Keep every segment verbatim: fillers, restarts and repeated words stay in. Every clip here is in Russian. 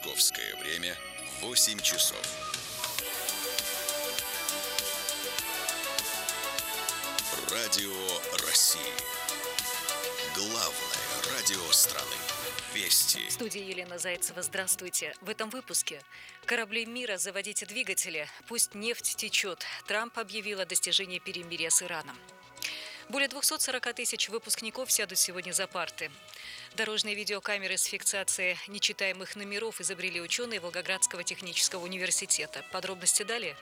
Московское время восемь часов. Радио России. Главное радио страны. Вести. В студии Елена Зайцева. Здравствуйте. В этом выпуске. Корабли мира, заводите двигатели. Пусть нефть течет. Трамп объявил о достижении перемирия с Ираном. Более двухсот сорока тысяч выпускников сядут сегодня за парты. Дорожные видеокамеры с фиксацией нечитаемых номеров изобрели ученые Волгоградского технического университета. Подробности далее.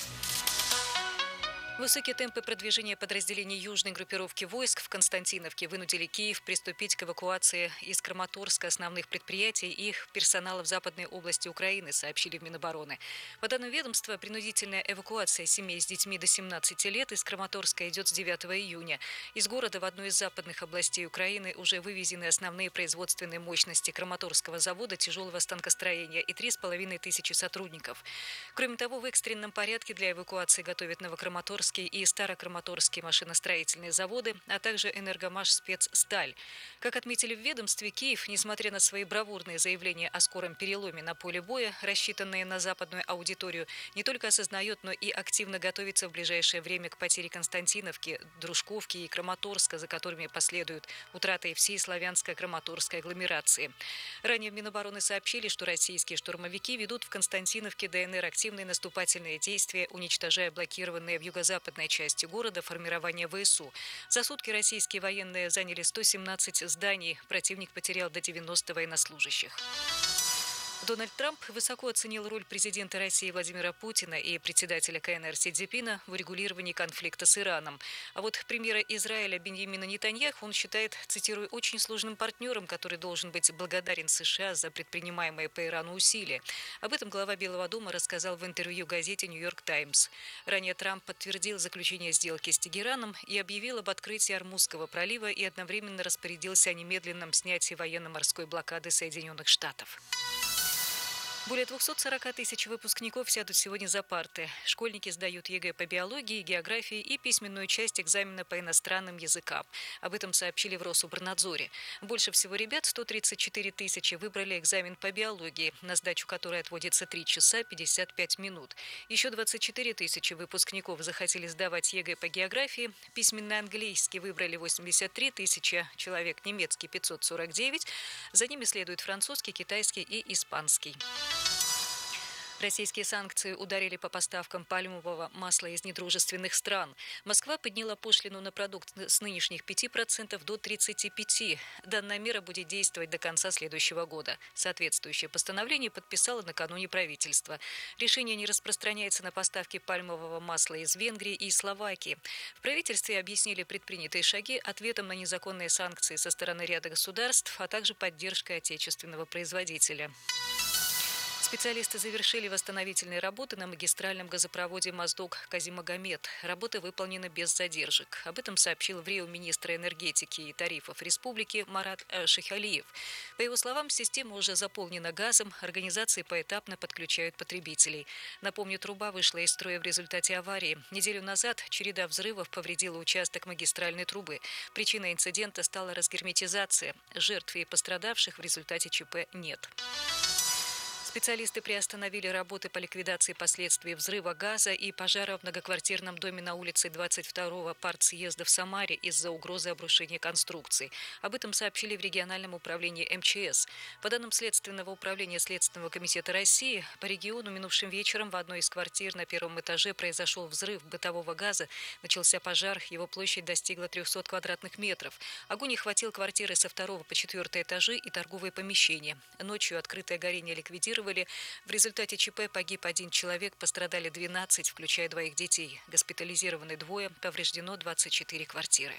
Высокие темпы продвижения подразделений южной группировки войск в Константиновке вынудили Киев приступить к эвакуации из Краматорска основных предприятий и их персонала в западной области Украины, сообщили в Минобороны. По данным ведомства, принудительная эвакуация семей с детьми до семнадцати лет из Краматорска идет с девятого июня. Из города в одну из западных областей Украины уже вывезены основные производственные мощности Краматорского завода тяжелого станкостроения и три с половиной тысячи сотрудников. Кроме того, в экстренном порядке для эвакуации готовят Новокраматорск и Старокраматорские машиностроительные заводы, а также Энергомаш Спецсталь. Как отметили в ведомстве, Киев, несмотря на свои бравурные заявления о скором переломе на поле боя, рассчитанные на западную аудиторию, не только осознает, но и активно готовится в ближайшее время к потере Константиновки, Дружковки и Краматорска, за которыми последуют утраты всей славянско-краматорской агломерации. Ранее в Минобороны сообщили, что российские штурмовики ведут в Константиновке ДНР активные наступательные действия, уничтожая блокированные в юго-западной западной части города формирования ВСУ. За сутки российские военные заняли сто семнадцать зданий. Противник потерял до девяноста военнослужащих. Дональд Трамп высоко оценил роль президента России Владимира Путина и председателя КНР Си Цзиньпина в урегулировании конфликта с Ираном. А вот премьера Израиля Биньямина Нетаньяху он считает, цитирую, очень сложным партнером, который должен быть благодарен США за предпринимаемые по Ирану усилия. Об этом глава Белого дома рассказал в интервью газете «Нью-Йорк Таймс». Ранее Трамп подтвердил заключение сделки с Тегераном и объявил об открытии Ормузского пролива и одновременно распорядился о немедленном снятии военно-морской блокады Соединенных Штатов. Более двухсот сорока тысяч выпускников сядут сегодня за парты. Школьники сдают ЕГЭ по биологии, географии и письменную часть экзамена по иностранным языкам. Об этом сообщили в Рособорнадзоре. Больше всего ребят, сто тридцать четыре тысячи, выбрали экзамен по биологии, на сдачу которой отводится три часа пятьдесят пять минут. Еще двадцать четыре тысячи выпускников захотели сдавать ЕГЭ по географии. Письменный английский выбрали восемьдесят три тысячи человек, немецкий пятьсот сорок девять. За ними следует французский, китайский и испанский. Российские санкции ударили по поставкам пальмового масла из недружественных стран. Москва подняла пошлину на продукт с нынешних пяти процентов до тридцати пяти процентов. Данная мера будет действовать до конца следующего года. Соответствующее постановление подписало накануне правительство. Решение не распространяется на поставки пальмового масла из Венгрии и Словакии. В правительстве объяснили предпринятые шаги ответом на незаконные санкции со стороны ряда государств, а также поддержкой отечественного производителя. Специалисты завершили восстановительные работы на магистральном газопроводе Моздок-Казимагомед. Работы выполнены без задержек. Об этом сообщил в РИО министр энергетики и тарифов республики Марат Шихалиев. По его словам, система уже заполнена газом, организации поэтапно подключают потребителей. Напомню, труба вышла из строя в результате аварии. Неделю назад череда взрывов повредила участок магистральной трубы. Причиной инцидента стала разгерметизация. Жертв и пострадавших в результате ЧП нет. Специалисты приостановили работы по ликвидации последствий взрыва газа и пожара в многоквартирном доме на улице двадцать второго партсъезда в Самаре из-за угрозы обрушения конструкций. Об этом сообщили в региональном управлении эм че эс. По данным Следственного управления Следственного комитета России, по региону минувшим вечером в одной из квартир на первом этаже произошел взрыв бытового газа. Начался пожар, его площадь достигла трехсот квадратных метров. Огонь охватил квартиры со второго по четвертый этажи и торговые помещения. Ночью открытое горение ликвидировали. В результате ЧП погиб один человек, пострадали двенадцать, включая двоих детей. Госпитализированы двое, повреждено двадцать четыре квартиры.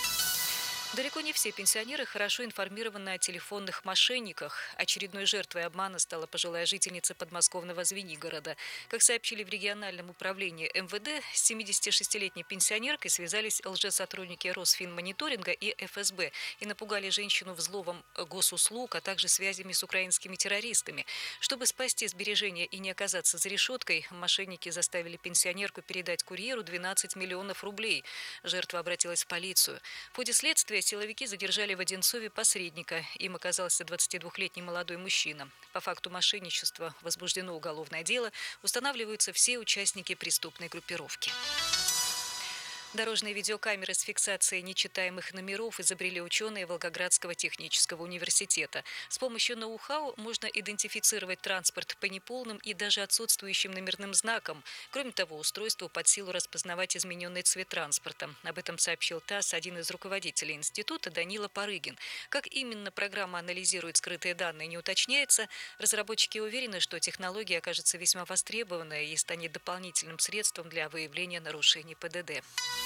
Далеко не все пенсионеры хорошо информированы о телефонных мошенниках. Очередной жертвой обмана стала пожилая жительница подмосковного Звенигорода. Как сообщили в региональном управлении эм вэ дэ, с семидесятишестилетней пенсионеркой связались лжесотрудники Росфинмониторинга и эф эс бэ и напугали женщину взломом госуслуг, а также связями с украинскими террористами. Чтобы спасти сбережения и не оказаться за решеткой, мошенники заставили пенсионерку передать курьеру двенадцать миллионов рублей. Жертва обратилась в полицию. В ходе следствия Вскоре силовики задержали в Одинцове посредника. Им оказался двадцатидвухлетний молодой мужчина. По факту мошенничества возбуждено уголовное дело. Устанавливаются все участники преступной группировки. Дорожные видеокамеры с фиксацией нечитаемых номеров изобрели ученые Волгоградского технического университета. С помощью ноу-хау можно идентифицировать транспорт по неполным и даже отсутствующим номерным знакам. Кроме того, устройству под силу распознавать измененный цвет транспорта. Об этом сообщил ТАСС один из руководителей института Данила Парыгин. Как именно программа анализирует скрытые данные, не уточняется. Разработчики уверены, что технология окажется весьма востребованной и станет дополнительным средством для выявления нарушений ПДД.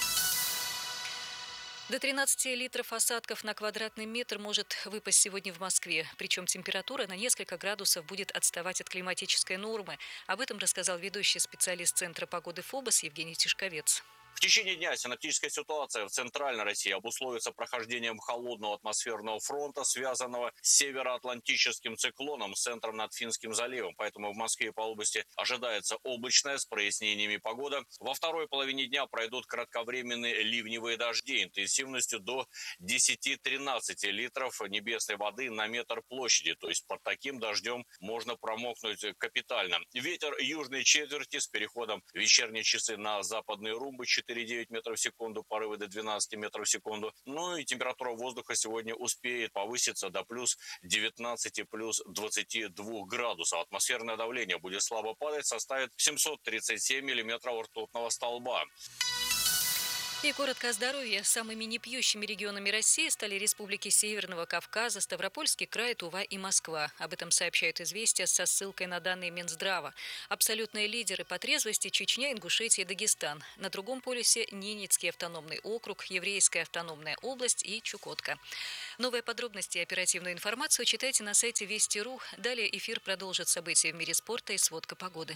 До тринадцати литров осадков на квадратный метр может выпасть сегодня в Москве. Причем температура на несколько градусов будет отставать от климатической нормы. Об этом рассказал ведущий специалист Центра погоды ФОБОС Евгений Тишковец. В течение дня синоптическая ситуация в Центральной России обусловится прохождением холодного атмосферного фронта, связанного с североатлантическим циклоном с центром над Финским заливом. Поэтому в Москве и по области ожидается облачная с прояснениями погода. Во второй половине дня пройдут кратковременные ливневые дожди интенсивностью до десяти-тринадцати литров небесной воды на метр площади. То есть под таким дождем можно промокнуть капитально. Ветер южной четверти с переходом в вечерние часы на западные румбы четыре и девять метров в секунду, порывы до двенадцати метров в секунду. Ну и температура воздуха сегодня успеет повыситься до плюс девятнадцати, плюс двадцати двух градусов. Атмосферное давление будет слабо падать, составит семьсот тридцать семь миллиметров ртутного столба. И коротко о здоровье. Самыми непьющими регионами России стали республики Северного Кавказа, Ставропольский край, Тува и Москва. Об этом сообщают «Известия» со ссылкой на данные Минздрава. Абсолютные лидеры по трезвости – Чечня, Ингушетия и Дагестан. На другом полюсе – Ненецкий автономный округ, Еврейская автономная область и Чукотка. Новые подробности и оперативную информацию читайте на сайте Вести точка ру. Далее эфир продолжит события в мире спорта и сводка погоды.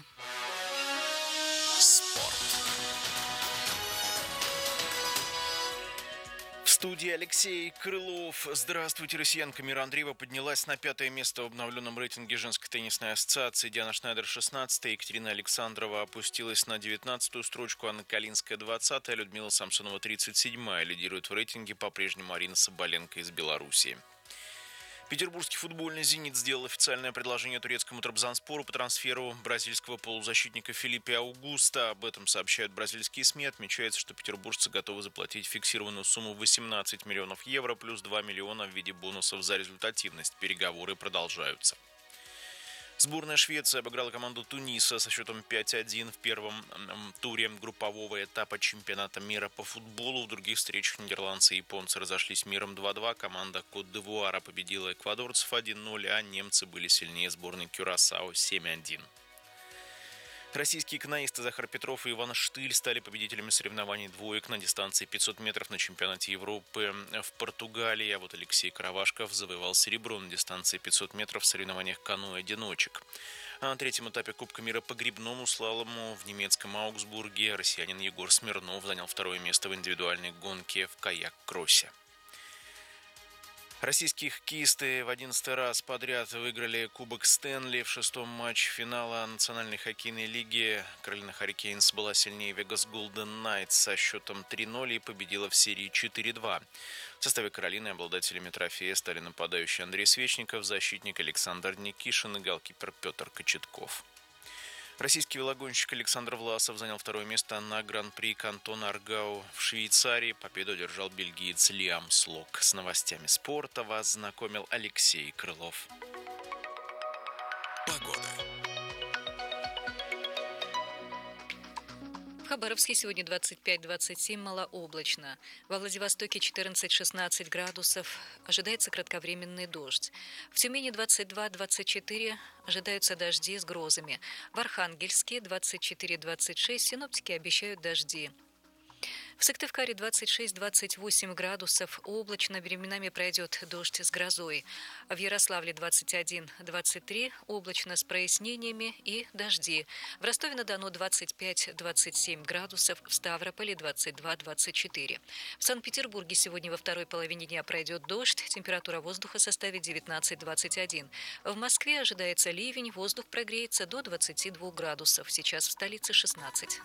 Спорт. В студии Алексей Крылов. Здравствуйте, россиянка. Мира Андреева поднялась на пятое место в обновленном рейтинге женской теннисной ассоциации. Диана Шнайдер шестнадцатая, Екатерина Александрова опустилась на девятнадцатую строчку, Анна Калинская двадцатая, Людмила Самсонова тридцать седьмая. Лидирует в рейтинге по-прежнему Арина Соболенко из Белоруссии. Петербургский футбольный «Зенит» сделал официальное предложение турецкому Трабзонспору по трансферу бразильского полузащитника Филиппе Аугуста. Об этом сообщают бразильские СМИ. Отмечается, что петербуржцы готовы заплатить фиксированную сумму восемнадцать миллионов евро плюс два миллиона в виде бонусов за результативность. Переговоры продолжаются. Сборная Швеции обыграла команду Туниса со счетом пять один в первом туре группового этапа чемпионата мира по футболу. В других встречах нидерландцы и японцы разошлись миром два-два. Команда Кот-д'Ивуара победила эквадорцев один ноль, а немцы были сильнее сборной Кюрасао семь один. Российские каноисты Захар Петров и Иван Штыль стали победителями соревнований двоек на дистанции пятьсот метров на чемпионате Европы в Португалии. А вот Алексей Каравашков завоевал серебро на дистанции пятьсот метров в соревнованиях каноэ-одиночек. А на третьем этапе Кубка мира по гребному слалому в немецком Аугсбурге россиянин Егор Смирнов занял второе место в индивидуальной гонке в каяк-кроссе. Российские хоккеисты в одиннадцатый раз подряд выиграли Кубок Стэнли. В шестом матче финала Национальной хоккейной лиги Каролина Харрикейнс была сильнее Вегас Голден Найтс со счетом три ноль и победила в серии четыре два. В составе Каролины обладателями трофея стали нападающий Андрей Свечников, защитник Александр Никишин и голкипер Петр Кочетков. Российский велогонщик Александр Власов занял второе место на Гран-при Кантона Аргау в Швейцарии. Победу одержал бельгиец Лиам Слок. С новостями спорта вас знакомил Алексей Крылов. Погода. В Хабаровске сегодня двадцать пять - двадцать семь, малооблачно. Во Владивостоке четырнадцать - шестнадцать градусов. Ожидается кратковременный дождь. В Тюмени двадцать два - двадцать четыре. Ожидаются дожди с грозами. В Архангельске двадцать четыре - двадцать шесть. Синоптики обещают дожди. В Сыктывкаре двадцать шесть - двадцать восемь градусов. Облачно, временами пройдет дождь с грозой. В Ярославле двадцать один - двадцать три. Облачно с прояснениями и дожди. В Ростове-на-Дону двадцать пять - двадцать семь градусов. В Ставрополе двадцать два - двадцать четыре. В Санкт-Петербурге сегодня во второй половине дня пройдет дождь. Температура воздуха составит девятнадцать - двадцать один. В Москве ожидается ливень. Воздух прогреется до двадцати двух градусов. Сейчас в столице шестнадцать.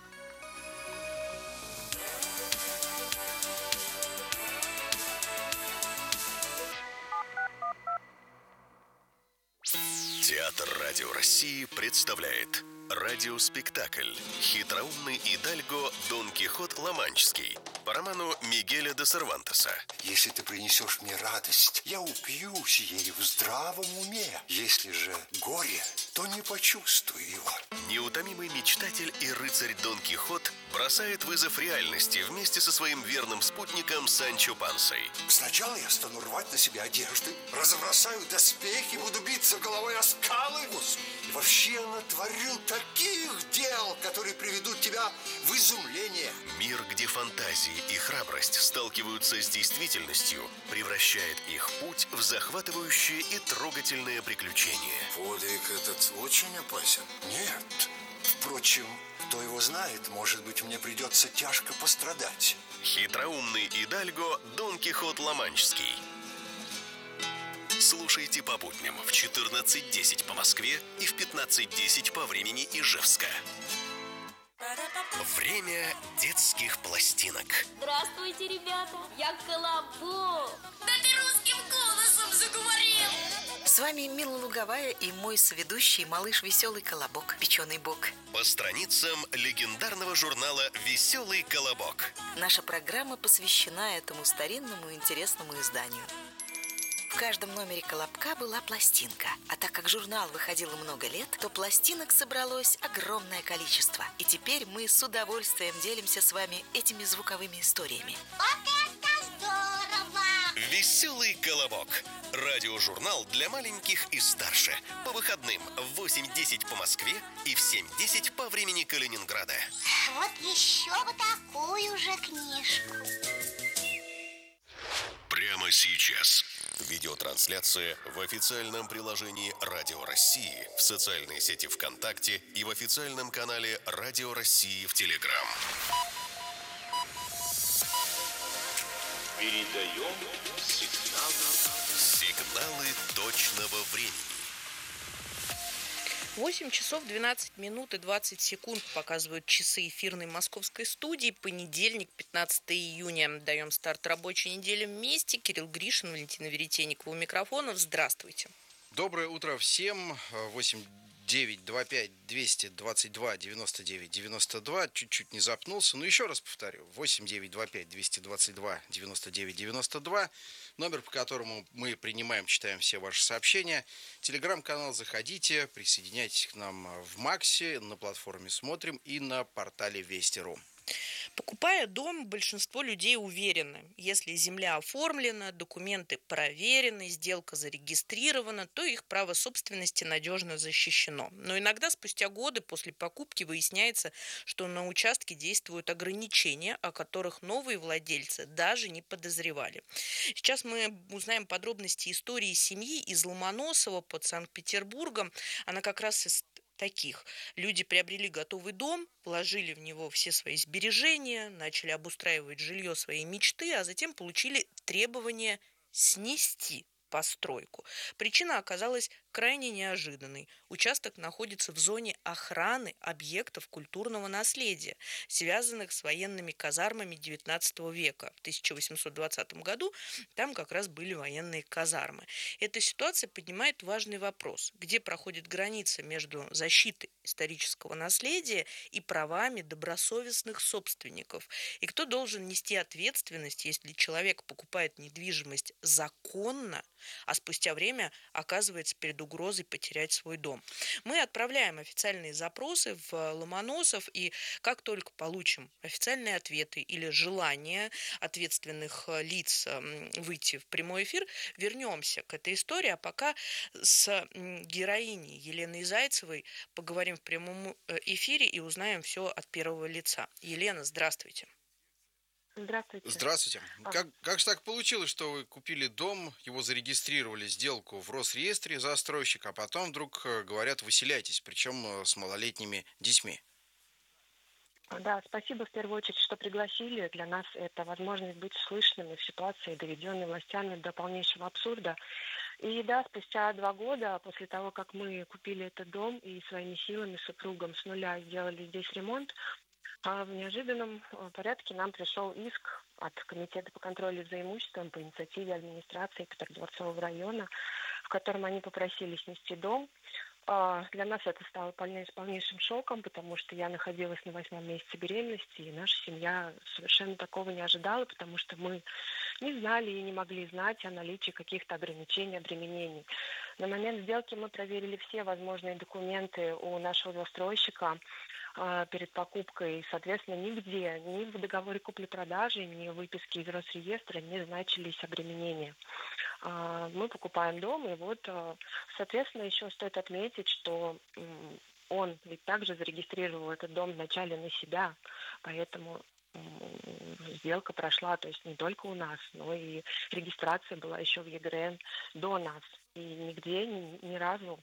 Театр Радио России представляет радиоспектакль «Хитроумный идальго Дон Кихот Ла-Манческий» по роману Мигеля де Сервантеса. Если ты принесешь мне радость, я упьюсь ею в здравом уме. Если же горе, то не почувствую его. Неутомимый мечтатель и рыцарь Дон Кихот бросает вызов реальности вместе со своим верным спутником Санчо Пансой. Сначала я стану рвать на себе одежды, разбросаю доспехи, буду биться головой о скалы. И вообще натворю таких дел, которые приведут тебя в изумление. Мир, где фантазии и храбрость сталкиваются с действительностью, превращает их путь в захватывающее и трогательное приключение. Подвиг этот очень опасен. Нет. Впрочем, кто его знает, может быть, мне придется тяжко пострадать. Хитроумный идальго Дон Кихот Ла-Манческий. Слушайте по будням в четырнадцать десять по Москве и в пятнадцать десять по времени Ижевска. Время детских пластинок. Здравствуйте, ребята! Я Колобок! Да ты русским голосом заговорил! С вами Мила Луговая и мой соведущий малыш Веселый Колобок, Печеный Бок. По страницам легендарного журнала «Веселый Колобок». Наша программа посвящена этому старинному и интересному изданию. В каждом номере «Колобка» была пластинка. А так как журнал выходил много лет, то пластинок собралось огромное количество. И теперь мы с удовольствием делимся с вами этими звуковыми историями. Вот это здорово! «Веселый Колобок». Радиожурнал для маленьких и старше. По выходным в восемь десять по Москве и в семь десять по времени Калининграда. Вот еще бы такую же книжку. Прямо сейчас. Видеотрансляция в официальном приложении Радио России, в социальной сети ВКонтакте и в официальном канале Радио России в Телеграм. Передаем сигналы. Сигналы точного времени. восемь часов двенадцать минут и двадцать секунд показывают часы эфирной московской студии. Понедельник, пятнадцатое июня. Даем старт рабочей недели вместе. Кирилл Гришин, Валентина Веретенникова у микрофонов. Здравствуйте. Доброе утро всем. восемь девять два пять двести двадцать два девяносто девять девяносто два. Чуть-чуть не запнулся. Но еще раз повторю. восемь девять два пять двести двадцать два девяносто девять девяносто два. Номер, по которому мы принимаем, читаем все ваши сообщения. Телеграм-канал заходите, присоединяйтесь к нам в Максе, на платформе «Смотрим» и на портале Вести точка ру. Покупая дом, большинство людей уверены, если земля оформлена, документы проверены, сделка зарегистрирована, то их право собственности надежно защищено. Но иногда спустя годы после покупки выясняется, что на участке действуют ограничения, о которых новые владельцы даже не подозревали. Сейчас мы узнаем подробности истории семьи из Ломоносова под Санкт-Петербургом. Она как раз из таких. Люди приобрели готовый дом, положили в него все свои сбережения, начали обустраивать жилье своей мечты, а затем получили требование снести постройку. Причина оказалась крайне неожиданной. Участок находится в зоне охраны объектов культурного наследия, связанных с военными казармами девятнадцатого века. В тысяча восемьсот двадцатом году там как раз были военные казармы. Эта ситуация поднимает важный вопрос: где проходит граница между защитой исторического наследия и правами добросовестных собственников? И кто должен нести ответственность, если человек покупает недвижимость законно, а спустя время оказывается перед угрозой потерять свой дом? Мы отправляем официальные запросы в Ломоносов, и как только получим официальные ответы или желание ответственных лиц выйти в прямой эфир, вернемся к этой истории. А пока с героиней Еленой Зайцевой поговорим в прямом эфире и узнаем все от первого лица. Елена, здравствуйте. Здравствуйте. Здравствуйте. А. Как, как же так получилось, что вы купили дом, его зарегистрировали, сделку в Росреестре застройщик, а потом вдруг говорят, выселяйтесь, причем с малолетними детьми? Да, спасибо в первую очередь, что пригласили. Для нас это возможность быть слышными в ситуации, доведенной властями до полнейшего абсурда. И да, спустя два года после того, как мы купили этот дом и своими силами с супругом с нуля сделали здесь ремонт, в неожиданном порядке нам пришел иск от Комитета по контролю за имуществом по инициативе администрации Петродворцового района в котором они попросили снести дом. А, Для нас это стало полней- полнейшим шоком, потому что я находилась на восьмом месяце беременности, и наша семья совершенно такого не ожидала, потому что мы не знали и не могли знать о наличии каких-то ограничений, обременений. На момент сделки мы проверили все возможные документы у нашего застройщика а, перед покупкой. Соответственно, нигде, ни в договоре купли-продажи, ни в выписке из Росреестра не значились обременения. А, Мы покупаем дом, и вот, а, соответственно, еще стоит отметить, что м, он ведь также зарегистрировал этот дом вначале на себя, поэтому м, сделка прошла, то есть не только у нас, но и регистрация была еще в ЕГРН до нас. И нигде ни, ни разу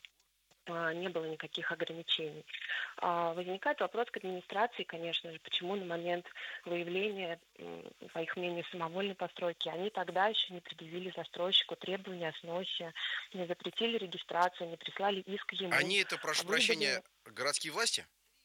а, не было никаких ограничений. А, Возникает вопрос к администрации, конечно же, почему на момент выявления, м, по их мнению, самовольной постройки, они тогда еще не предъявили застройщику требования о сносе, не запретили регистрацию, не прислали иск ему. Они это, прошу А выждали- прощения, городские власти?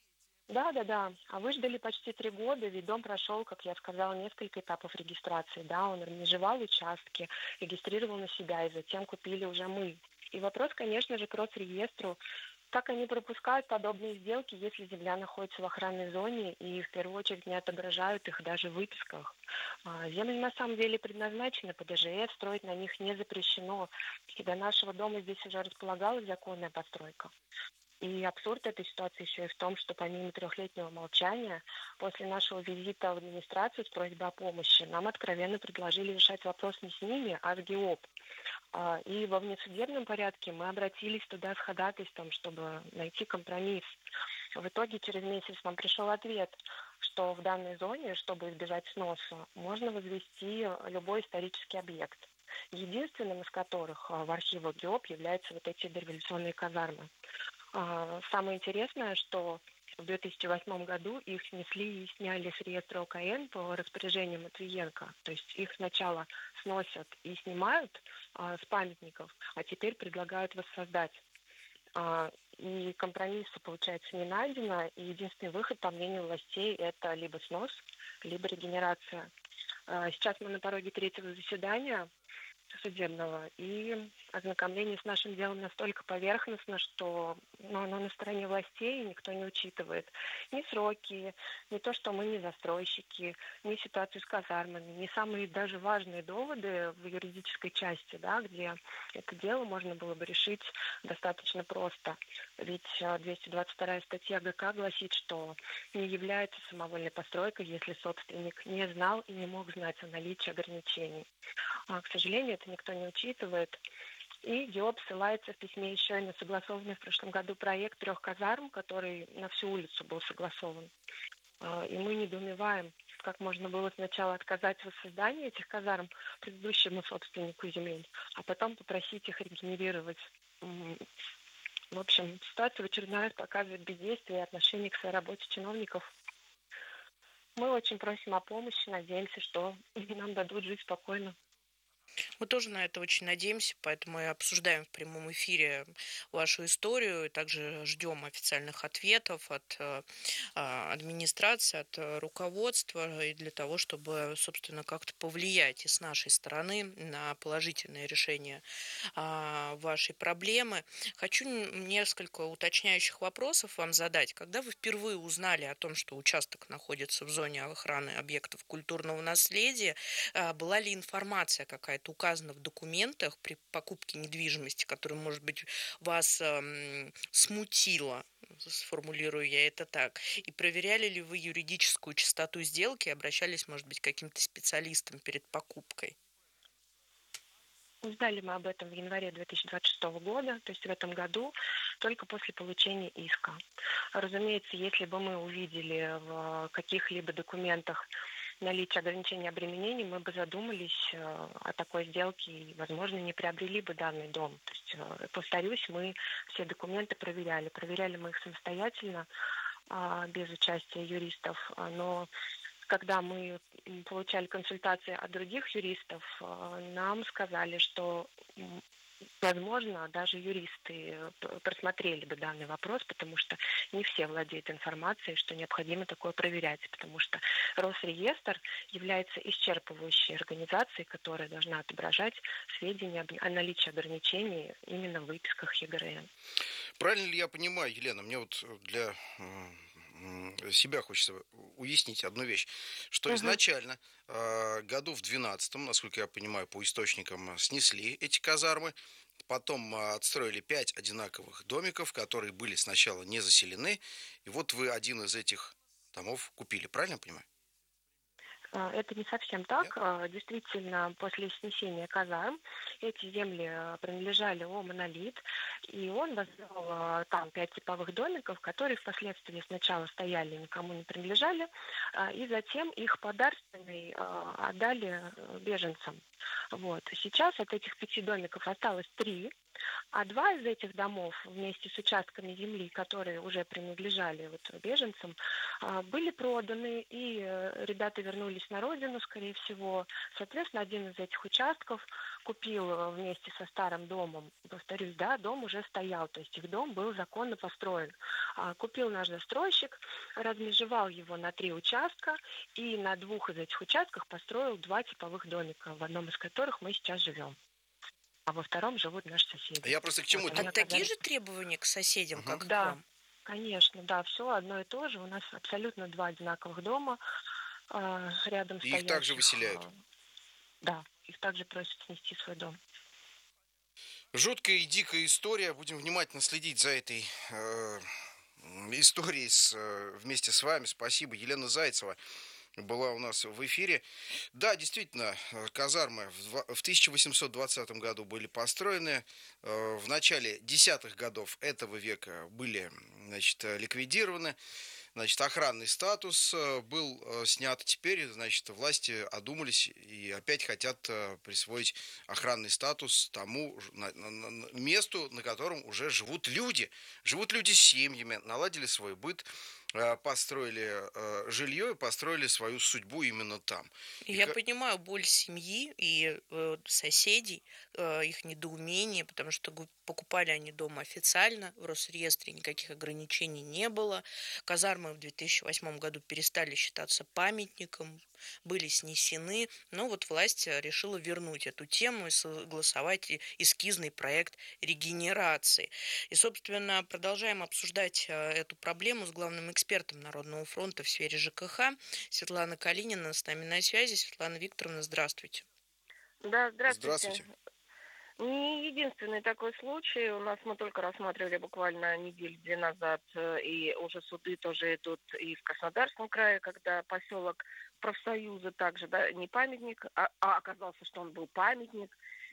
Да, да, да. А вы ждали почти три года, ведь дом прошел, как я сказала, несколько этапов регистрации. Да, он межевал участки, регистрировал на себя, и затем купили уже мы. И вопрос, конечно же, к Росреестру, как они пропускают подобные сделки, если земля находится в охранной зоне и в первую очередь не отображают их даже в выписках. А, Земли на самом деле предназначены под ДЖС, строить на них не запрещено. И до нашего дома здесь уже располагалась законная постройка. И абсурд этой ситуации еще и в том, что помимо трехлетнего молчания, после нашего визита в администрацию с просьбой о помощи, нам откровенно предложили решать вопрос не с ними, а с ГИОП. А, И во внесудебном порядке мы обратились туда с ходатайством, чтобы найти компромисс. В итоге через месяц нам пришел ответ, что в данной зоне, чтобы избежать сноса, можно возвести любой исторический объект, единственным из которых а, в архивах ГИОП являются вот эти дореволюционные казармы. А, Самое интересное, что в две тысячи восьмом году их снесли и сняли с реестра ОКН по распоряжению Матвиенко. То есть их сначала сносят и снимают а, с памятников, а теперь предлагают воссоздать. А, И компромисса, получается, не найдено, и единственный выход, по мнению властей, это либо снос, либо регенерация. А, Сейчас мы на пороге третьего заседания судебного, и ознакомление с нашим делом настолько поверхностно, что ну, оно на стороне властей, и никто не учитывает ни сроки, ни то, что мы не застройщики, ни ситуацию с казармами, ни самые даже важные доводы в юридической части, да, где это дело можно было бы решить достаточно просто. Ведь а, двести двадцать вторая статья ГК гласит, что не является самовольной постройкой, если собственник не знал и не мог знать о наличии ограничений. А, К сожалению, это никто не учитывает. И ГИОП ссылается в письме еще и на согласованный в прошлом году проект трех казарм, который на всю улицу был согласован. А, И мы недоумеваем, как можно было сначала отказать в воссоздании этих казарм предыдущему собственнику земель, а потом попросить их регенерировать. М, В общем, ситуация в очередной раз показывает бездействие и отношение к своей работе чиновников. Мы очень просим о помощи, надеемся, что нам дадут жить спокойно. Мы тоже на это очень надеемся, поэтому и обсуждаем в прямом эфире вашу историю, и также ждем официальных ответов от э, а, администрации, от э, руководства, и для того, чтобы, собственно, как-то повлиять и с нашей стороны на положительное решение а, вашей проблемы. Хочу н- несколько уточняющих вопросов вам задать. Когда вы впервые узнали о том, что участок находится в зоне охраны объектов культурного наследия, а, была ли информация какая-то указана в документах при покупке недвижимости, которая, может быть, вас эм, смутила, сформулирую я это так, и проверяли ли вы юридическую чистоту сделки, обращались, может быть, к каким-то специалистам перед покупкой? Узнали мы об этом в январе две тысячи двадцать шестого года, то есть в этом году, только после получения иска. Разумеется, если бы мы увидели в каких-либо документах наличие ограничения обременений, мы бы задумались э, о такой сделке и, возможно, не приобрели бы данный дом. То есть, э, повторюсь, мы все документы проверяли. Проверяли мы их самостоятельно, а, без участия юристов, а, но когда мы получали консультации от других юристов, нам сказали, что возможно, даже юристы просмотрели бы данный вопрос, потому что не все владеют информацией, что необходимо такое проверять, потому что Росреестр является исчерпывающей организацией, которая должна отображать сведения о наличии ограничений именно в выписках ЕГРН. Правильно ли я понимаю, Елена, мне вот для себя хочется уяснить одну вещь, что uh-huh. изначально э, году в двенадцатом, насколько я понимаю, по источникам снесли эти казармы, потом э, отстроили пять одинаковых домиков, которые были сначала не заселены, и вот вы один из этих домов купили, правильно я понимаю? Это не совсем так. Нет? Действительно, после снесения казарм эти земли принадлежали ООО «Монолит», и он возвел там пять типовых домиков, которые впоследствии сначала стояли, никому не принадлежали, и затем их подарственный отдали беженцам. Вот. Сейчас от этих пяти домиков осталось три, а два из этих домов вместе с участками земли, которые уже принадлежали вот беженцам, были проданы, и ребята вернулись на родину, скорее всего. Соответственно, один из этих участков купил вместе со старым домом, повторюсь, да, дом уже стоял, то есть их дом был законно построен. Купил наш застройщик, размежевал его на три участка, и на двух из этих участков построил два типовых домика, в одном из которых мы сейчас живем. А во втором живут наши соседи. Я просто к чему? Вот, так такие же требования к соседям, угу. как да, к вам? Конечно, да, все одно и то же. У нас абсолютно два одинаковых дома э, рядом стоящих. И их также выселяют? Да, их также просят снести свой дом. Жуткая и дикая история. Будем внимательно следить за этой э, историей с, э, вместе с вами. Спасибо. Елена Зайцева была у нас в эфире. Да, действительно, казармы в тысяча восемьсот двадцатом году были построены. В начале десятых годов этого века были, значит, ликвидированы. Значит, охранный статус был снят. Теперь, значит, власти одумались и опять хотят присвоить охранный статус тому месту, на котором уже живут люди. Живут люди с семьями, наладили свой быт, построили э, жилье и построили свою судьбу именно там. И Я и... понимаю боль семьи и э, соседей, э, их недоумение, потому что покупали они дом официально, в Росреестре никаких ограничений не было. Казармы в две тысячи восьмом году перестали считаться памятником, были снесены, но вот власть решила вернуть эту тему и согласовать эскизный проект регенерации. И, собственно, продолжаем обсуждать эту проблему с главным экспертом Народного фронта в сфере ЖКХ. Светлана Калинина с нами на связи. Светлана Викторовна, здравствуйте. Да, здравствуйте. Здравствуйте. Не единственный такой случай. У нас мы только рассматривали буквально неделю-две назад, и уже суды тоже идут и в Краснодарском крае, когда поселок профсоюза также, да, не памятник, а, а оказался, что он был памятник.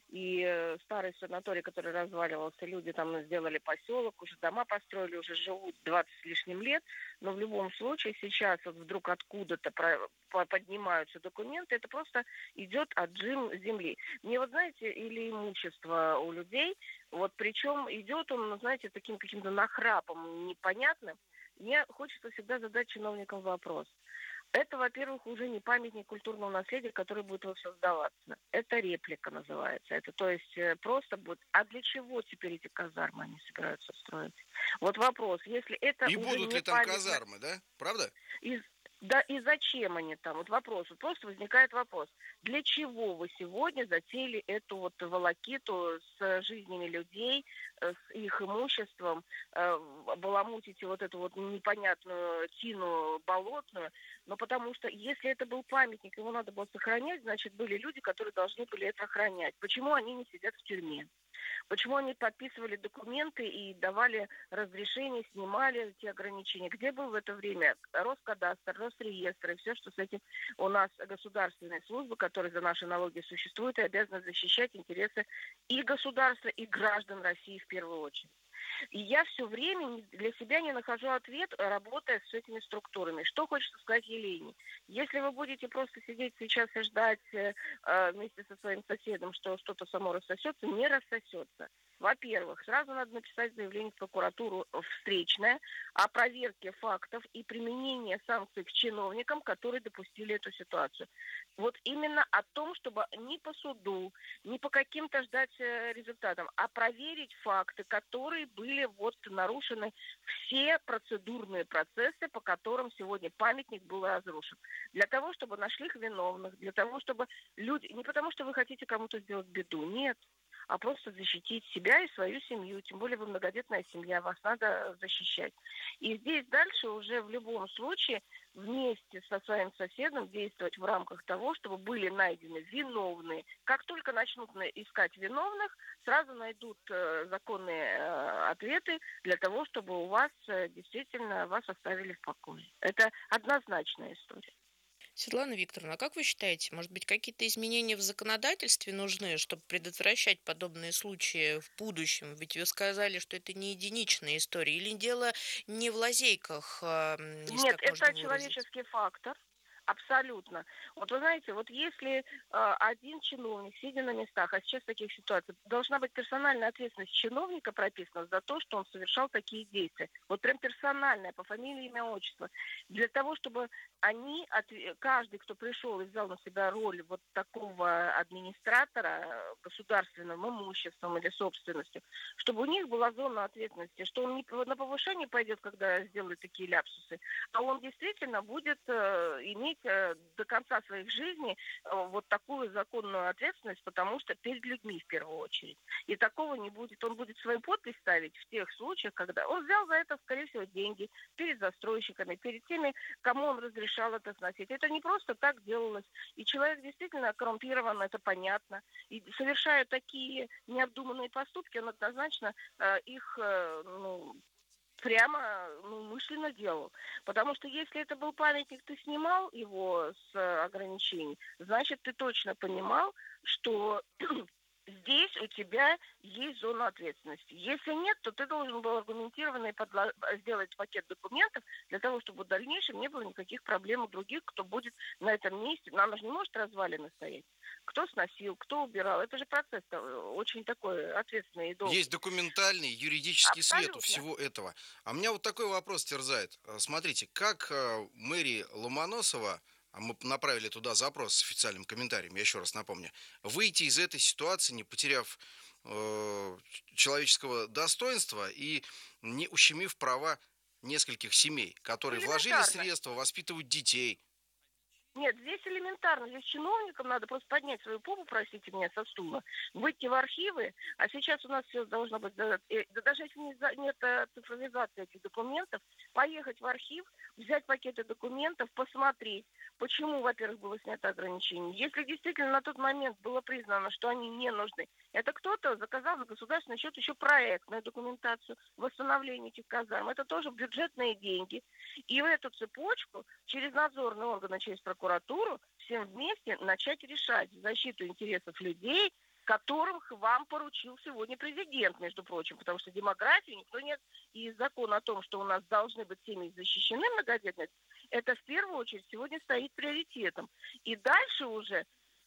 И старый санаторий, который разваливался, люди там сделали поселок, уже дома построили, уже живут двадцать с лишним лет. Но в любом случае сейчас вот вдруг откуда-то поднимаются документы, это просто идет отжим земли. Мне вот, знаете, или имущество у людей, вот причем идет он, знаете, таким каким-то нахрапом непонятным. Мне хочется всегда задать чиновникам вопрос. Это, во-первых, уже не памятник культурного наследия, который будет воссоздаваться. Это реплика называется. Это, то есть, просто будет... А для чего теперь эти казармы они собираются строить? Вот вопрос. Если это и уже будут не ли там памятник... казармы, да? Правда? И... Да и зачем они там? Вот вопрос. Вот просто возникает вопрос. Для чего вы сегодня затеяли эту вот волокиту с жизнями людей, с их имуществом, баламутите вот эту вот непонятную тину болотную? Но потому что если это был памятник, его надо было сохранять, значит, были люди, которые должны были это охранять. Почему они не сидят в тюрьме? Почему они подписывали документы и давали разрешение, снимали эти ограничения? Где был в это время Роскадастр, Росреестр и все, что с этим у нас государственные службы, которые за наши налоги существуют и обязаны защищать интересы и государства, и граждан России в первую очередь? И я все время для себя не нахожу ответ, работая с этими структурами. Что хочется сказать Елене? Если вы будете просто сидеть сейчас и ждать э, вместе со своим соседом, что что-то само рассосется, не рассосется. Во-первых, сразу надо написать заявление в прокуратуру встречное о проверке фактов и применении санкций к чиновникам, которые допустили эту ситуацию. Вот именно о том, чтобы не по суду, не по каким-то ждать результатам, а проверить факты, которые были вот нарушены, все процедурные процессы, по которым сегодня памятник был разрушен. Для того, чтобы нашли их виновных, для того, чтобы люди... Не потому, что вы хотите кому-то сделать беду, нет, а просто защитить себя и свою семью. Тем более вы многодетная семья, вас надо защищать. И здесь дальше уже в любом случае вместе со своим соседом действовать в рамках того, чтобы были найдены виновные. Как только начнут искать виновных, сразу найдут э, законные э, ответы для того, чтобы у вас э, действительно вас оставили в покое. Это однозначная история. Светлана Викторовна, а как вы считаете, может быть, какие-то изменения в законодательстве нужны, чтобы предотвращать подобные случаи в будущем? Ведь вы сказали, что это не единичная история. Или дело не в лазейках? Нет, это человеческий фактор. Абсолютно. Вот вы знаете, вот если э, один чиновник, сидя на местах, а сейчас в таких ситуациях, должна быть персональная ответственность чиновника прописана за то, что он совершал такие действия. Вот прям персональная, по фамилии, имя, отчество. Для того, чтобы они, каждый, кто пришел и взял на себя роль вот такого администратора государственным имуществом или собственностью, чтобы у них была зона ответственности, что он не на повышение пойдет, когда сделает такие ляпсусы, а он действительно будет э, иметь до конца своих жизней вот такую законную ответственность, потому что перед людьми в первую очередь. И такого не будет. Он будет свою подпись ставить в тех случаях, когда он взял за это, скорее всего, деньги перед застройщиками, перед теми, кому он разрешал это сносить. Это не просто так делалось. И человек действительно коррумпирован, это понятно. И совершая такие необдуманные поступки, он однозначно э, их э, ну, прямо ну, умышленно делал. Потому что если это был памятник, ты снимал его с ограничений, значит, ты точно понимал, что здесь у тебя есть зона ответственности. Если нет, то ты должен был аргументированно подла- сделать пакет документов для того, чтобы в дальнейшем не было никаких проблем у других, кто будет на этом месте. Но оно же не может развалины стоять. Кто сносил, кто убирал. Это же процесс очень такой ответственный и долгий. Есть документальный, юридический Абсолютно. след у всего этого. А меня вот такой вопрос терзает. Смотрите, как мэрии Ломоносова, а мы направили туда запрос с официальным комментарием, я еще раз напомню, выйти из этой ситуации, не потеряв э, человеческого достоинства и не ущемив права нескольких семей, которые вложили средства, воспитывают детей. Нет, здесь элементарно. Здесь чиновникам надо просто поднять свою попу, простите меня, со стула, выйти в архивы, а сейчас у нас все должно быть, да, даже если нет цифровизации этих документов, поехать в архив, взять пакеты документов, посмотреть, почему, во-первых, было снято ограничение. Если действительно на тот момент было признано, что они не нужны, это кто-то заказал за государственный счет еще проектную документацию восстановления этих казарм. Это тоже бюджетные деньги. И в эту цепочку через надзорные органы, через прокуратуру всем вместе начать решать защиту интересов людей, которых вам поручил сегодня президент, между прочим, потому что демографию никто нет. И закон о том, что у нас должны быть семьи защищены многодетность, это в первую очередь сегодня стоит приоритетом. И дальше уже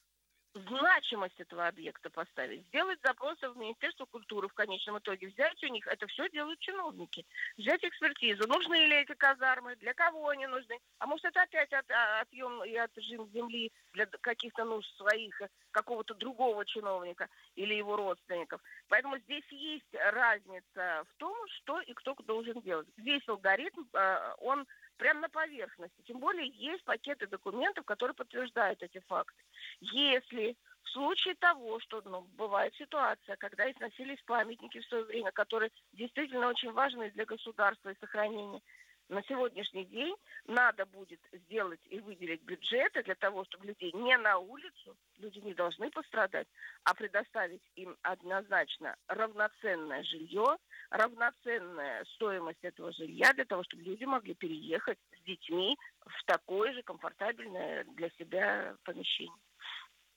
значимость этого объекта поставить, сделать запросы в Министерство культуры в конечном итоге, взять у них, это все делают чиновники, взять экспертизу, нужны ли эти казармы, для кого они нужны, а может это опять от, отъем и отжим земли для каких-то нужд своих, какого-то другого чиновника или его родственников. Поэтому здесь есть разница в том, что и кто должен делать. Весь алгоритм, он прямо на поверхности. Тем более есть пакеты документов, которые подтверждают эти факты. Если в случае того, что ну, бывает ситуация, когда и сносились памятники в свое время, которые действительно очень важны для государства и сохранения, на сегодняшний день надо будет сделать и выделить бюджеты для того, чтобы людей не на улицу, люди не должны пострадать, а предоставить им однозначно равноценное жилье, равноценная стоимость этого жилья для того, чтобы люди могли переехать с детьми в такое же комфортабельное для себя помещение.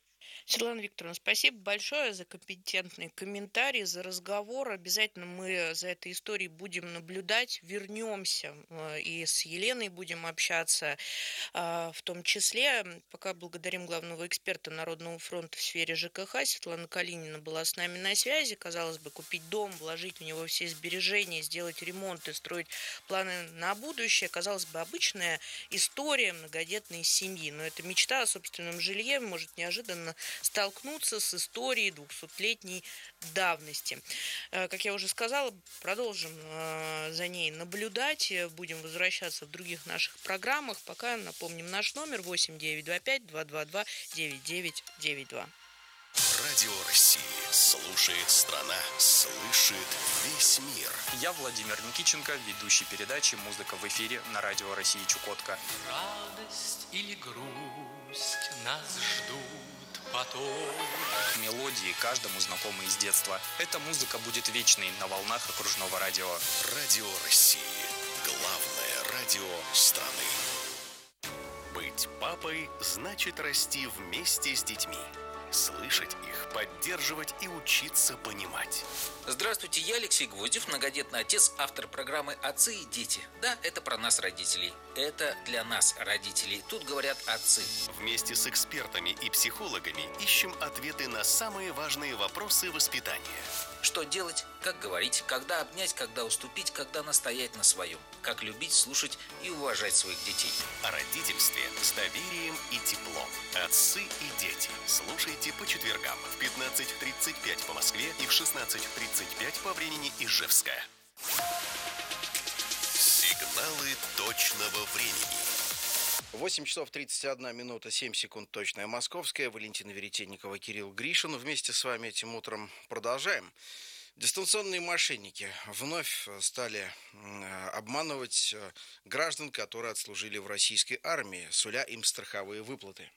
Светлана Викторовна, спасибо большое за компетентный комментарий, за разговор. Обязательно мы за этой историей будем наблюдать, вернемся и с Еленой будем общаться в том числе. Пока благодарим главного эксперта Народного фронта в сфере ЖКХ. Светлана Калинина была с нами на связи. Казалось бы, купить дом, вложить в него все сбережения, сделать ремонт и строить планы на будущее. Казалось бы, обычная история многодетной семьи. Но эта мечта о собственном жилье может неожиданно столкнуться с историей двухсотлетней давности. Как я уже сказала, продолжим за ней наблюдать, будем возвращаться в других наших программах. Пока напомним наш номер восемь девять два пять два два два девять девять девять два. Радио России. Слушает страна. Слышит весь мир. Я Владимир Никиченко, ведущий передачи «Музыка в эфире» на Радио России Чукотка. Радость или грусть нас ждут потом. Мелодии каждому знакомы из детства. Эта музыка будет вечной на волнах окружного радио. Радио России. Главное радио страны. Быть папой значит расти вместе с детьми. Слышать их, поддерживать и учиться понимать. Здравствуйте, я Алексей Гвоздев, многодетный отец, автор программы «Отцы и дети». Да, это про нас, родителей. Это для нас, родителей. Тут говорят отцы. Вместе с экспертами и психологами ищем ответы на самые важные вопросы воспитания. Что делать, как говорить, когда обнять, когда уступить, когда настоять на своем. Как любить, слушать и уважать своих детей. О родительстве с доверием и теплом. Отцы и дети. Слушайте по четвергам в пятнадцать тридцать пять по Москве и в шестнадцать тридцать пять по времени Ижевска. Сигналы точного времени. восемь часов тридцать одна минута семь секунд точная московская. Валентина Веретенникова, Кирилл Гришин. Вместе с вами этим утром продолжаем. Дистанционные мошенники вновь стали обманывать граждан, которые отслужили в российской армии, суля им страховые выплаты.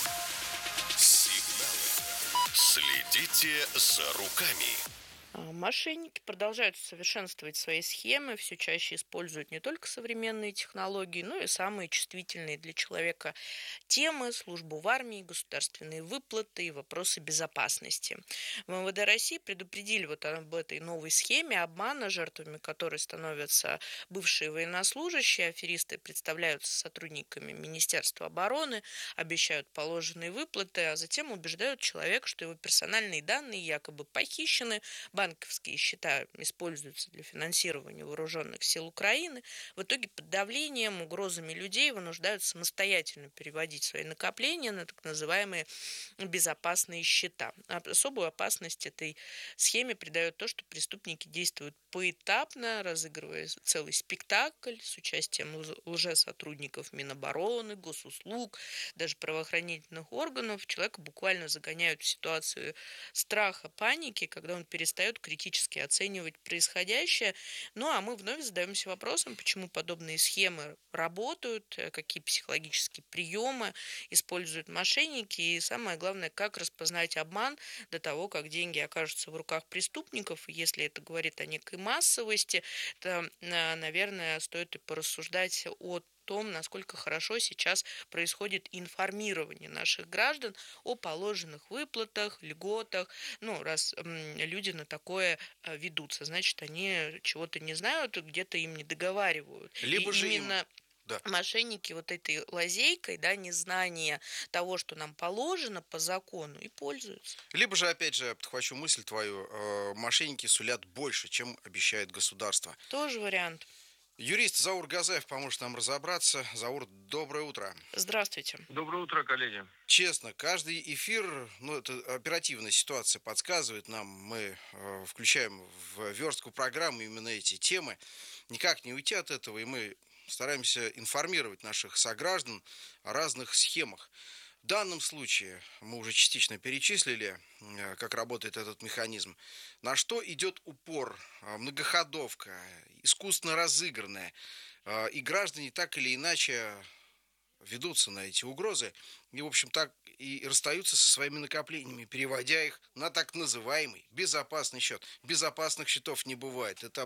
Сигналы. Следите за руками. Мошенники продолжают совершенствовать свои схемы, все чаще используют не только современные технологии, но и самые чувствительные для человека темы, службу в армии, государственные выплаты и вопросы безопасности. В эм вэ дэ России предупредили вот об этой новой схеме обмана, жертвами которой становятся бывшие военнослужащие. Аферисты представляются сотрудниками Министерства обороны, обещают положенные выплаты, а затем убеждают человека, что его персональные данные якобы похищены, банковские счета используются для финансирования вооруженных сил Украины. В итоге под давлением, угрозами людей вынуждают самостоятельно переводить свои накопления на так называемые безопасные счета. Особую опасность этой схеме придает то, что преступники действуют поэтапно, разыгрывая целый спектакль с участием лжесотрудников Минобороны, госуслуг, даже правоохранительных органов. Человека буквально загоняют в ситуацию страха, паники, когда он перестает критически оценивать происходящее. Ну, а мы вновь задаемся вопросом, почему подобные схемы работают, какие психологические приемы используют мошенники, и самое главное, как распознать обман до того, как деньги окажутся в руках преступников. И если это говорит о некой массовости, то, наверное, стоит и порассуждать о том, насколько хорошо сейчас происходит информирование наших граждан о положенных выплатах, льготах. Ну, раз м, люди на такое а, ведутся, значит, они чего-то не знают, где-то им не договаривают. Либо И же именно им... Да. Мошенники вот этой лазейкой, да, незнание того, что нам положено по закону, и пользуются. Либо же, опять же, подхвачу мысль твою, э, мошенники сулят больше, чем обещает государство. Тоже вариант. Юрист Заур Газаев поможет нам разобраться. Заур, доброе утро. Здравствуйте. Доброе утро, коллеги. Честно, каждый эфир, ну, это оперативная ситуация подсказывает нам, мы э, включаем в верстку программы именно эти темы. Никак не уйти от этого, и мы стараемся информировать наших сограждан о разных схемах. В данном случае мы уже частично перечислили, как работает этот механизм. На что идет упор? Многоходовка, искусственно разыгранная. И граждане так или иначе ведутся на эти угрозы и, в общем, так и расстаются со своими накоплениями, переводя их на так называемый безопасный счет. Безопасных счетов не бывает. Это,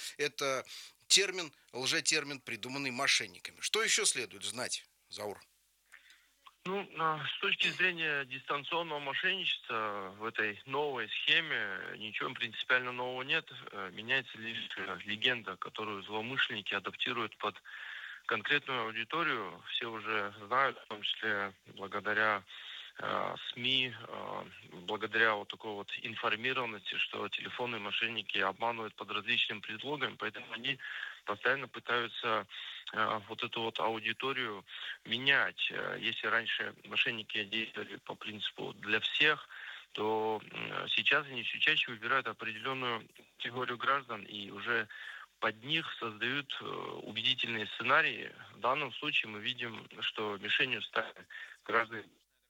это термин, лжетермин, придуманный мошенниками. Что еще следует знать, Заур? Ну, с точки зрения дистанционного мошенничества в этой новой схеме ничего принципиально нового нет. Меняется лишь легенда, которую злоумышленники адаптируют под конкретную аудиторию. Все уже знают, в том числе благодаря э, СМИ, э, благодаря вот такой вот информированности, что телефонные мошенники обманывают под различными предлогами, поэтому они постоянно пытаются э, вот эту вот аудиторию менять. Если раньше мошенники действовали по принципу для всех, то э, сейчас они все чаще выбирают определенную категорию граждан и уже под них создают э, убедительные сценарии. В данном случае мы видим, что мишенью стали граждане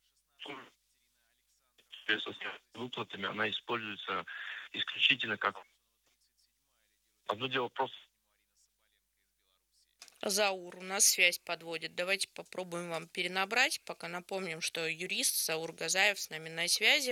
с выплатами. Она используется исключительно как одно дело просто. Заур, у нас связь подводит. Давайте попробуем вам перенабрать. Пока напомним, что юрист Заур Газаев с нами на связи,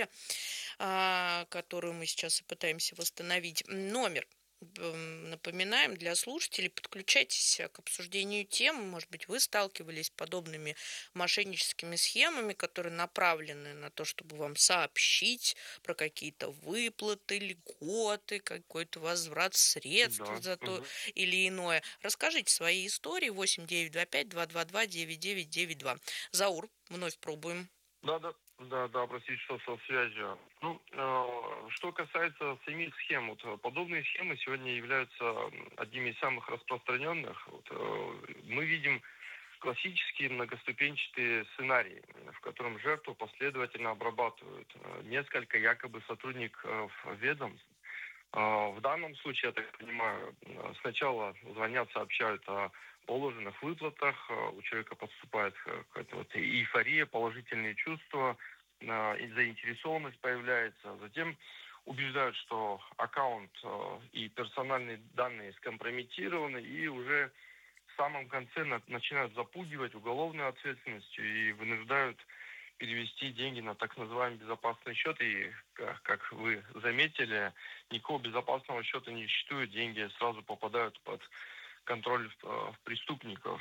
которую мы сейчас и пытаемся восстановить. Номер. Напоминаем для слушателей, подключайтесь к обсуждению тем. Может быть, вы сталкивались с подобными мошенническими схемами, которые направлены на то, чтобы вам сообщить про какие-то выплаты, льготы, какой-то возврат средств да. за то угу. или иное. Расскажите свои истории. восемь девять два пять два два два девять девять девять два. Заур, вновь пробуем. Да, да. Да, да, простите, что со связью. Ну, э, что касается самих схем, вот, подобные схемы сегодня являются одними из самых распространенных. Вот, э, мы видим классические многоступенчатые сценарии, в котором жертву последовательно обрабатывают э, несколько якобы сотрудников ведомств. Э, в данном случае, я так понимаю, сначала звонят, сообщают о положенных выплатах, у человека подступает какая-то вот эйфория, положительные чувства, и заинтересованность появляется. Затем убеждают, что аккаунт и персональные данные скомпрометированы, и уже в самом конце начинают запугивать уголовной ответственностью и вынуждают перевести деньги на так называемый безопасный счет. И, как вы заметили, никакого безопасного счета не существует, деньги сразу попадают под контроль э, преступников.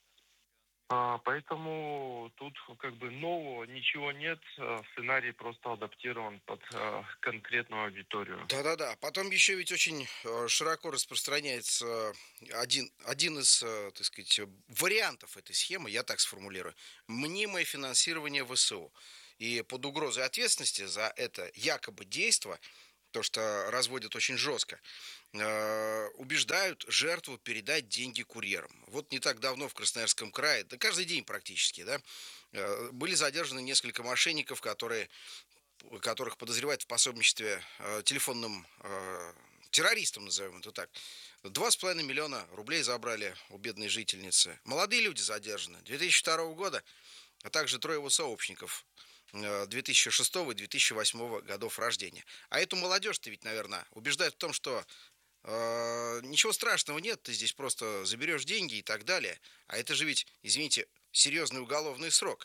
А, поэтому тут как бы нового ничего нет. Сценарий просто адаптирован под э, конкретную аудиторию. Да-да-да. Потом еще ведь очень широко распространяется один, один из, так сказать, вариантов этой схемы, я так сформулирую, мнимое финансирование ВСУ. И под угрозой ответственности за это якобы действо, то, что разводят очень жестко, убеждают жертву передать деньги курьерам. Вот не так давно в Красноярском крае, да каждый день практически, да, были задержаны несколько мошенников, которые, которых подозревают в пособничестве телефонным террористам, назовем это так. Два с половиной миллиона рублей забрали у бедной жительницы. Молодые люди задержаны. две тысячи второго года, а также трое его сообщников. две тысячи шестого и две тысячи восьмого годов рождения. А эту молодежь-то ведь, наверное, убеждают в том, что э, ничего страшного нет, ты здесь просто заберешь деньги и так далее. А это же ведь, извините, серьезный уголовный срок.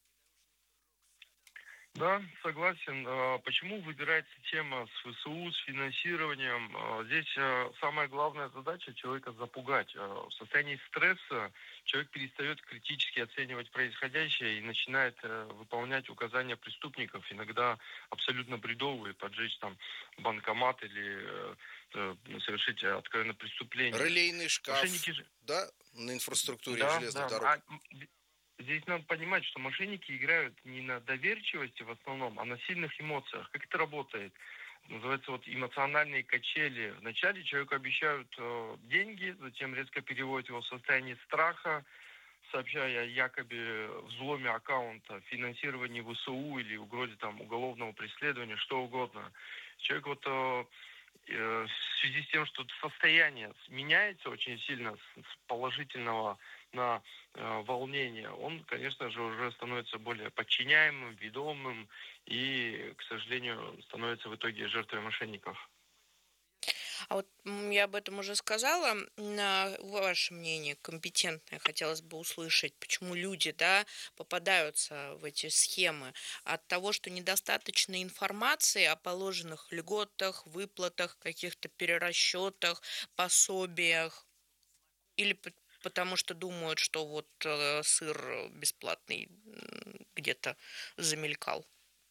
Да, согласен. Почему выбирается тема с ВСУ, с финансированием? Здесь самая главная задача человека запугать. В состоянии стресса человек перестает критически оценивать происходящее и начинает выполнять указания преступников, иногда абсолютно бредовые, поджечь там банкомат или совершить откровенное преступление. Релейный шкаф, Мошенники... да, на инфраструктуре да, железных да. дорог. А... Здесь надо понимать, что мошенники играют не на доверчивости в основном, а на сильных эмоциях. Как это работает? Называется вот эмоциональные качели. Вначале человеку обещают э, деньги, затем резко переводят его в состояние страха, сообщая о якобы взломе аккаунта, финансировании ВСУ или угрозе там уголовного преследования, что угодно. Человек вот э, э, в связи с тем, что состояние меняется очень сильно с положительного на э, волнение, он, конечно же, уже становится более подчиняемым, ведомым и, к сожалению, становится в итоге жертвой мошенников. А вот я об этом уже сказала. На ваше мнение компетентное хотелось бы услышать, почему люди, да, попадаются в эти схемы от того, что недостаточно информации о положенных льготах, выплатах, каких-то перерасчетах, пособиях, или потому что думают, что вот э, сыр бесплатный где-то замелькал?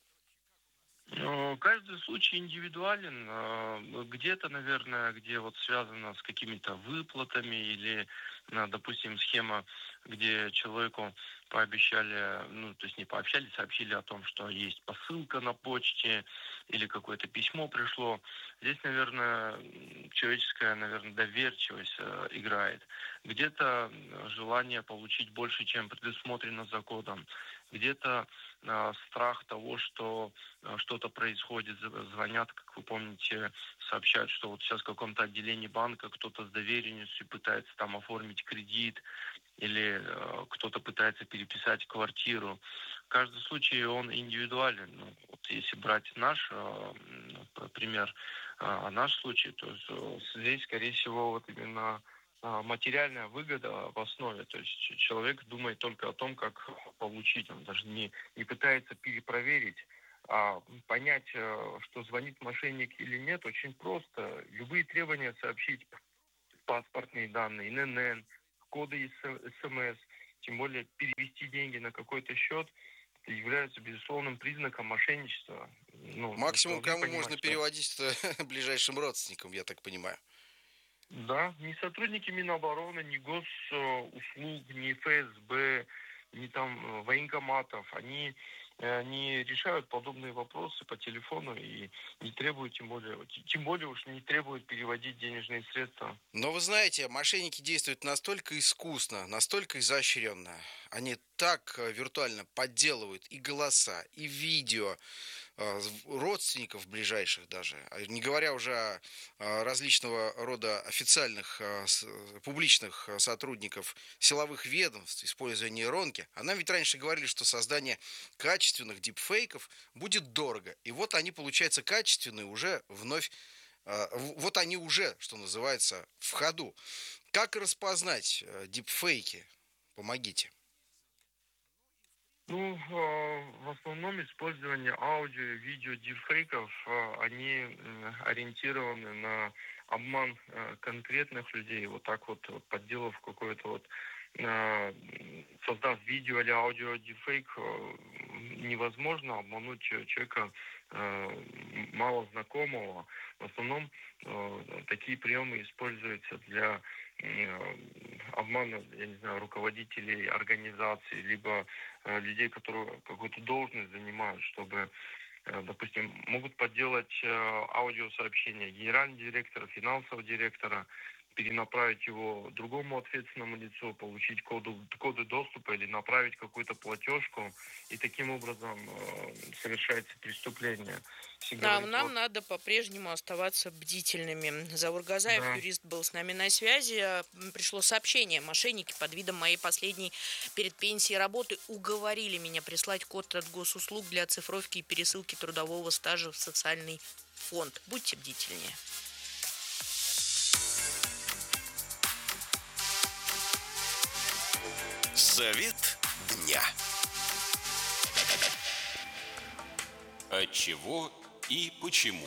Ну, каждый случай индивидуален. Где-то, наверное, где вот связано с какими-то выплатами или, допустим, схема, где человеку пообещали, ну, то есть не пообещали, сообщили о том, что есть посылка на почте или какое-то письмо пришло. Здесь, наверное, человеческая, наверное, доверчивость играет. Где-то желание получить больше, чем предусмотрено законом. Где-то э, страх того, что э, что-то происходит, звонят, как вы помните, сообщают, что вот сейчас в каком-то отделении банка кто-то с доверенностью пытается там оформить кредит, или э, кто-то пытается переписать квартиру. Каждый случай, он индивидуален. Ну, вот если брать наш э, пример, э, наш случай, то здесь, скорее всего, вот именно материальная выгода в основе. То есть человек думает только о том, как получить. Он даже не, не пытается перепроверить. А понять, что звонит мошенник или нет, очень просто. Любые требования сообщить, паспортные данные, эн эн эн, коды эс эм эс, тем более перевести деньги на какой-то счет, являются безусловным признаком мошенничества. Ну, максимум, кому понимать, можно что... переводить, это ближайшим родственникам, я так понимаю. Да, ни сотрудники Минобороны, ни госуслуг, ни эф эс бэ, ни там военкоматов, они э, не решают подобные вопросы по телефону и не требуют, тем более, тем более уж не требуют переводить денежные средства. Но вы знаете, мошенники действуют настолько искусно, настолько изощренно. Они так виртуально подделывают и голоса, и видео, родственников ближайших даже, не говоря уже о различного рода официальных публичных сотрудников силовых ведомств, используя нейронки. А нам ведь раньше говорили, что создание качественных дипфейков будет дорого. И вот они, получается, качественные уже вновь, вот они уже, что называется, в ходу. Как распознать дипфейки? Помогите. Ну, в основном использование аудио и видео дипфейков, они ориентированы на обман конкретных людей. Вот так вот, подделав какое-то вот, создав видео или аудио дипфейк, невозможно обмануть человека мало знакомого. В основном такие приемы используются для обмана, я не знаю, руководителей организаций, либо людей, которые какую-то должность занимают, чтобы, допустим, могут подделать аудиосообщение генерального директора, финансового директора, перенаправить его другому ответственному лицу, получить коду, коды доступа или направить какую-то платежку, и таким образом э, совершается преступление. Да, нам вот... надо по-прежнему оставаться бдительными. Заур Газаев, да. Юрист, был с нами на связи. Пришло сообщение. Мошенники под видом моей последней перед пенсией работы уговорили меня прислать код от госуслуг для оцифровки и пересылки трудового стажа в социальный фонд. Будьте бдительнее. Совет дня. От чего и почему?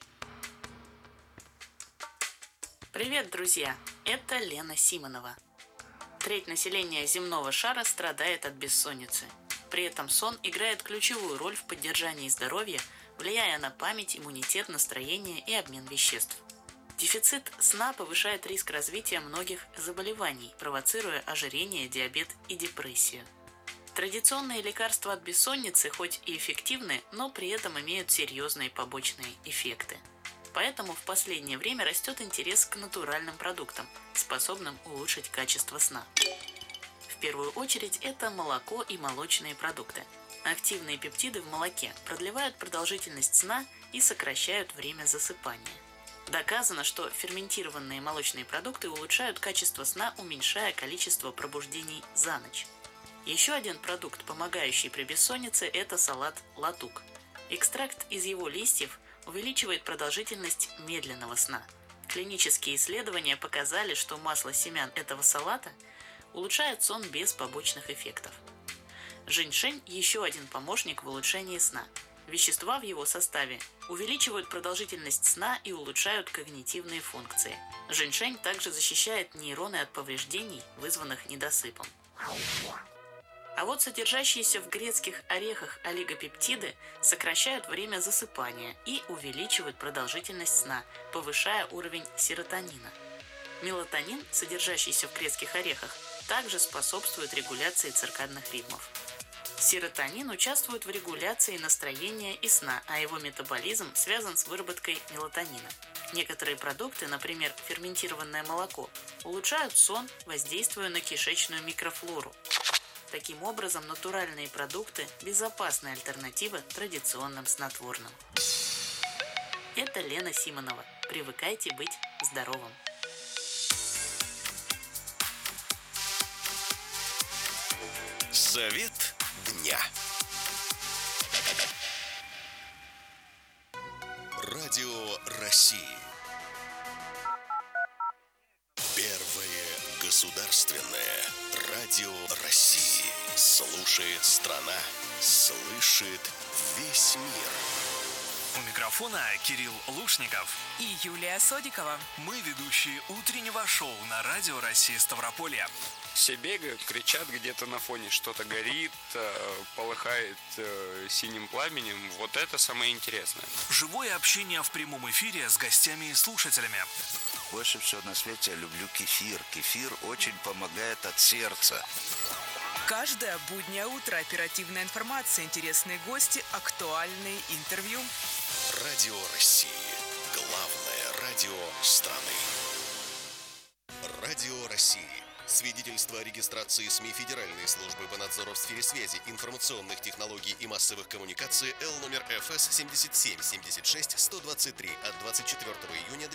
Привет, друзья! Это Лена Симонова. Треть населения земного шара страдает от бессонницы. При этом сон играет ключевую роль в поддержании здоровья, влияя на память, иммунитет, настроение и обмен веществ. Дефицит сна повышает риск развития многих заболеваний, провоцируя ожирение, диабет и депрессию. Традиционные лекарства от бессонницы хоть и эффективны, но при этом имеют серьезные побочные эффекты. Поэтому в последнее время растет интерес к натуральным продуктам, способным улучшить качество сна. В первую очередь это молоко и молочные продукты. Активные пептиды в молоке продлевают продолжительность сна и сокращают время засыпания. Доказано, что ферментированные молочные продукты улучшают качество сна, уменьшая количество пробуждений за ночь. Еще один продукт, помогающий при бессоннице, это салат латук. Экстракт из его листьев увеличивает продолжительность медленного сна. Клинические исследования показали, что масло семян этого салата улучшает сон без побочных эффектов. Жэньшэнь – еще один помощник в улучшении сна. Вещества в его составе увеличивают продолжительность сна и улучшают когнитивные функции. Жэньшэнь также защищает нейроны от повреждений, вызванных недосыпом. А вот содержащиеся в грецких орехах олигопептиды сокращают время засыпания и увеличивают продолжительность сна, повышая уровень серотонина. Мелатонин, содержащийся в грецких орехах, также способствует регуляции циркадных ритмов. Серотонин участвует в регуляции настроения и сна, а его метаболизм связан с выработкой мелатонина. Некоторые продукты, например, ферментированное молоко, улучшают сон, воздействуя на кишечную микрофлору. Таким образом, натуральные продукты – безопасная альтернатива традиционным снотворным. Это Лена Симонова. Привыкайте быть здоровым. Совет дня. Радио России. Первое государственное радио России. Слушает страна, слышит весь мир. У микрофона Кирилл Лушников и Юлия Содикова. Мы ведущие утреннего шоу на Радио России Ставрополье. Все бегают, кричат где-то на фоне, что-то горит, полыхает синим пламенем. Вот это самое интересное. Живое общение в прямом эфире с гостями и слушателями. Больше всего на свете я люблю кефир. Кефир очень помогает от сердца. Каждое буднее утро оперативная информация, интересные гости, актуальные интервью. Радио России. Главное радио страны. Радио России. Свидетельство о регистрации СМИ Федеральной службы по надзору в сфере связи, информационных технологий и массовых коммуникаций Л номер эф эс семьдесят семь семьдесят шесть сто двадцать три от двадцать четвёртого июня